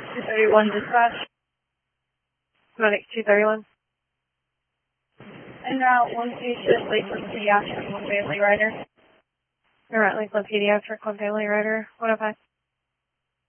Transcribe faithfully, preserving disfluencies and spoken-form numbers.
two thirty-one dispatch. Medic two thirty-one. En route, one patient, Lakeland Pediatric, one family rider. En route, Lakeland Pediatric, one family rider, one oh five.